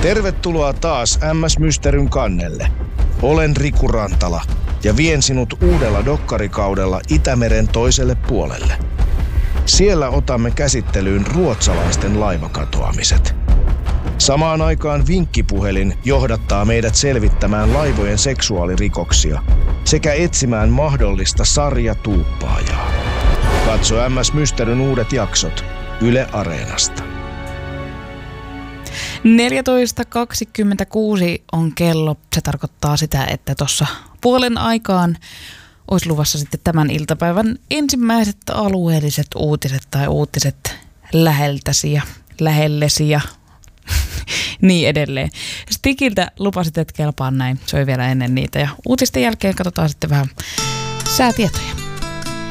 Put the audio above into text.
Tervetuloa taas MS Mysteryn kannelle. Olen Riku Rantala ja vien sinut uudella dokkarikaudella Itämeren toiselle puolelle. Siellä otamme käsittelyyn ruotsalaisten laivakatoamiset. Samaan aikaan vinkkipuhelin johdattaa meidät selvittämään laivojen seksuaalirikoksia sekä etsimään mahdollista sarjatuuppaajaa. Katso MS Mysteryn uudet jaksot Yle Areenasta. 14.26 on kello. Se tarkoittaa sitä, että tuossa puolen aikaan olisi luvassa sitten tämän iltapäivän ensimmäiset alueelliset uutiset tai uutiset läheltäsi ja lähellesi ja niin edelleen. Stikiltä lupasit, että kelpaa näin. Se oli vielä ennen niitä ja uutisten jälkeen katsotaan sitten vähän säätietoja.